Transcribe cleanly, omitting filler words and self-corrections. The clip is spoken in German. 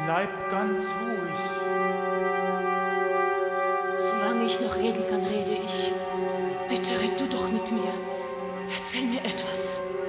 Bleib ganz ruhig. Solange ich noch reden kann, rede ich. Bitte red du doch mit mir. Erzähl mir etwas.